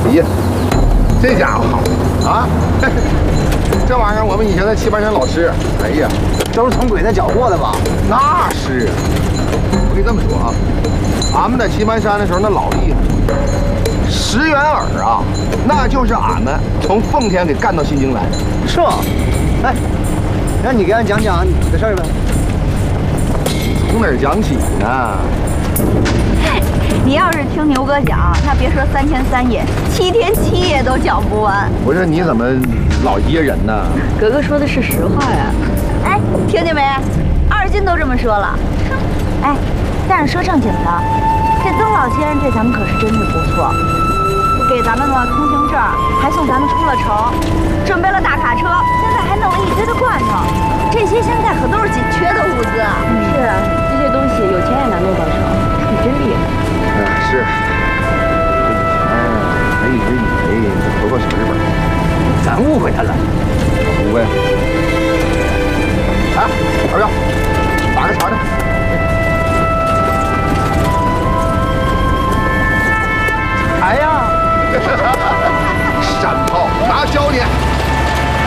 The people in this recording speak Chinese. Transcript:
哎呀，这家伙好啊！这玩意儿我们以前在棋盘山老吃，哎呀， 都是从鬼子缴获的吧？ 那是。我跟你这么说啊，俺们在棋盘山的时候那老厉害，10元饵啊，那就是俺们从奉天给干到新京来的。 是吗？哎，让你给俺讲讲你的事儿呗。 从哪儿讲起呢？ 你要是听牛哥讲，那别说3天3夜，7天7夜都讲不完。 不是你怎么老噎人呢？ 格格说的是实话呀。哎，听见没？2斤都这么说了。哎，但是说正经的，这曾老先生对咱们可是真是不错，给咱们了通行证，还送咱们出了城，准备了大卡车，现在还弄了一堆的罐头，这些现在可都是紧缺的物资啊。 是啊，这些东西有钱也难弄到手，你真厉害。 是，这以前还一直以为投靠小日本， 咱误会他了。 误会。哎，二彪，打个茶去。 哎呀！